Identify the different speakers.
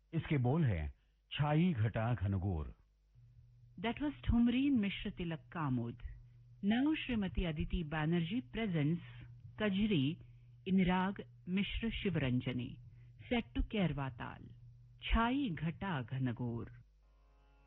Speaker 1: इसके बोल हैं छाई घटा घनघोर।
Speaker 2: That was Thumreen Mishra Tilak Kamud. Now Srimati Aditi Banerjee presents Kajri in Rag Mishra Shivaranjani, set to Kerva Tal. Chai Ghata Ghanagor.